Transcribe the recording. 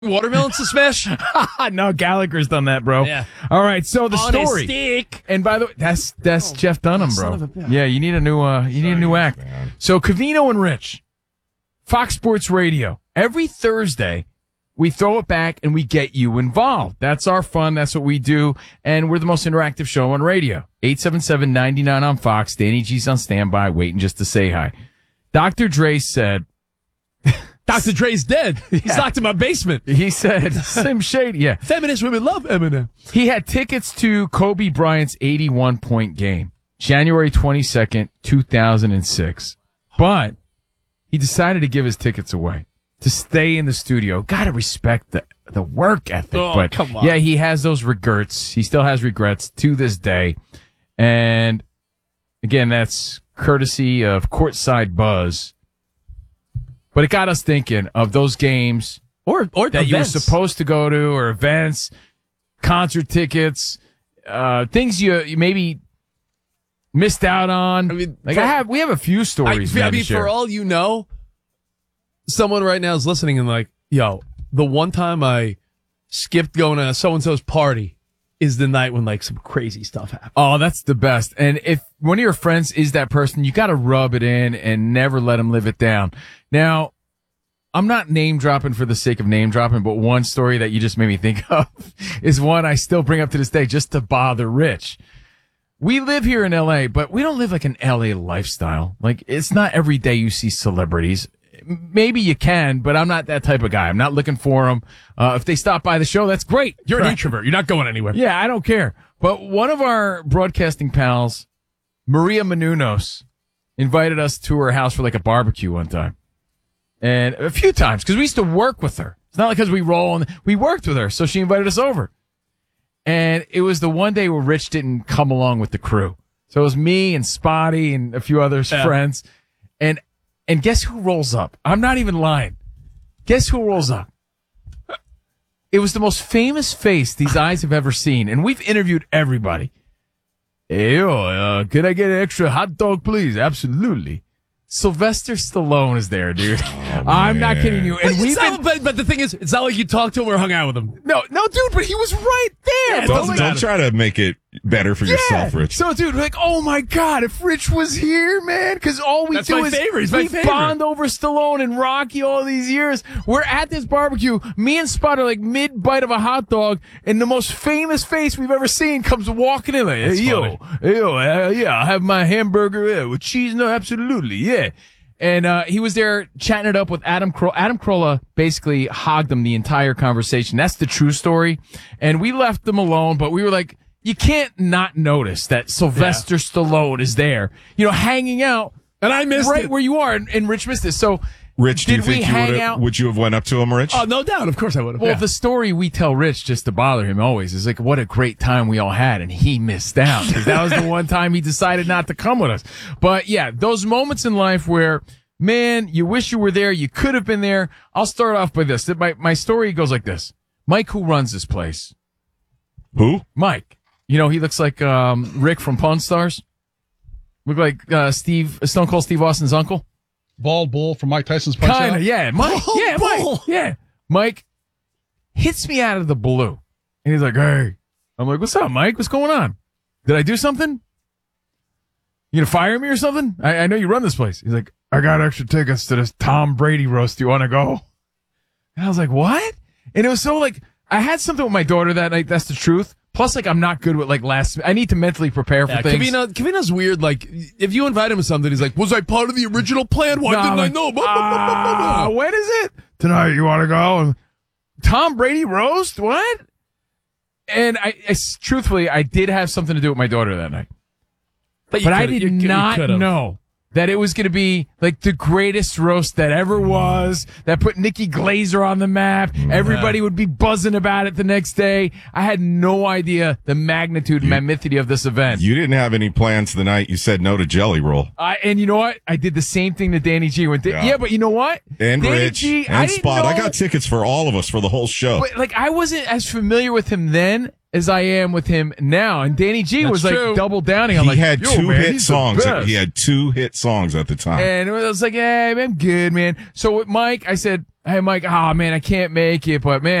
Watermelons to smash? No, Gallagher's done that, bro. Yeah. All right, so the On a story. stick. And by the way, that's Jeff Dunham, bro. son of a bitch. Yeah, you need a new act. man. So Covino and Rich, Fox Sports Radio. Every Thursday, we throw it back and we get you involved. That's our fun. That's what we do. And we're the most interactive show on radio. 877-99 on Fox. Danny G's on standby, waiting just to say hi. Dr. Dre said, Dr. Dre's dead. He's locked in my basement. he said, Slim Shady, yeah. Feminist women love Eminem. He had tickets to Kobe Bryant's 81-point game, January 22nd, 2006. But he decided to give his tickets away to stay in the studio. Gotta respect the work ethic. Oh, but come on. yeah, he has those regrets. He still has regrets to this day. And again, that's courtesy of Courtside Buzz. But it got us thinking of those games Or that you were events. supposed to go to, or events, concert tickets, things you maybe missed out on. I mean, like for- we have a few stories. I man, to mean, share. for all you know, someone right now is listening and like, yo, the one time I skipped going to so-and-so's party is the night when like some crazy stuff happened. Oh, that's the best. And if one of your friends is that person, you got to rub it in and never let them live it down. Now, I'm not name dropping for the sake of name dropping, but one story that you just made me think of is one I still bring up to this day just to bother Rich. We live here in LA, but we don't live like an LA lifestyle. Like, it's not every day you see celebrities. Maybe you can, but I'm not that type of guy. I'm not looking for them. If they stop by the show, that's great. You're an introvert. You're not going anywhere. Yeah, I don't care. But one of our broadcasting pals, Maria Menounos, invited us to her house for like a barbecue one time. And a few times, because we used to work with her. It's not like because we roll and we worked with her. So she invited us over. And it was the one day where Rich didn't come along with the crew. So it was me and Spotty and a few other friends. And guess who rolls up? I'm not even lying. Guess who rolls up? It was the most famous face these eyes have ever seen. And we've interviewed everybody. Hey, could I get an extra hot dog, please? Absolutely. Sylvester Stallone is there, dude. I'm not kidding you. And But the thing is, it's not like you talked to him or hung out with him. No, dude, but he was right there. bro. Don't try to make it better for yourself, Rich. So, dude, like, oh my God, if Rich was here, man, because all we That's do my is favorite. He's my we favorite. bond over Stallone and Rocky all these years. We're at this barbecue. Me and Spot are like mid-bite of a hot dog, and the most famous face we've ever seen comes walking in like, hey, yo, yeah, I'll have my hamburger with cheese. No, absolutely, yeah. And he was there chatting it up with Adam Carolla. Adam Carolla basically hogged him the entire conversation. That's the true story. And we left them alone, but we were like, you can't not notice that Sylvester Stallone is there, hanging out. And I missed right it. where you are, and Rich missed it. So, Rich, do you did we think hang out? would you have went up to him, Rich? Oh, no doubt. Of course I would have. Well, the story we tell Rich just to bother him always is like, what a great time we all had, and he missed out because that was the one time he decided not to come with us. But yeah, those moments in life where, man, you wish you were there, you could have been there. I'll start off by this. My story goes like this. Mike, who runs this place? Who? Mike. He looks like Rick from Pawn Stars. Look like Stone Cold Steve Austin's uncle. Bald bull from Mike Tyson's Punch Kind Out. of, yeah. Mike, Bald yeah, bull. Mike, yeah. Mike hits me out of the blue. And he's like, hey. I'm like, what's up, Mike? What's going on? Did I do something? You gonna fire me or something? I know you run this place. He's like, I got extra tickets to this Tom Brady roast. Do you want to go? And I was like, what? And it was so like, I had something with my daughter that night. That's the truth. Plus, like, I'm not good with, like, I need to mentally prepare for things. Kavina's weird. Like, if you invite him to something, he's like, was I part of the original plan? Why didn't I know? When is it? Tonight, you want to go? Tom Brady roast? What? And I truthfully, I did have something to do with my daughter that night. But I did not know that it was going to be like the greatest roast that ever was, that put Nikki Glazer on the map. Everybody would be buzzing about it the next day. I had no idea the magnitude and magnitude of this event. You didn't have any plans the night you said no to Jelly Roll. And you know what? I did the same thing to Danny G. Yeah, but you know what? And Danny Rich G, and Spot. I know- got tickets for all of us for the whole show. But like, I wasn't as familiar with him then as I am with him now. And Danny G was like true. double downing. I'm He like, had yo, two man, hit he's the songs. best. He had 2 hit songs at the time. And I was like, hey, I'm good, man. So with Mike, I said, hey, Mike, man, I can't make it, but man,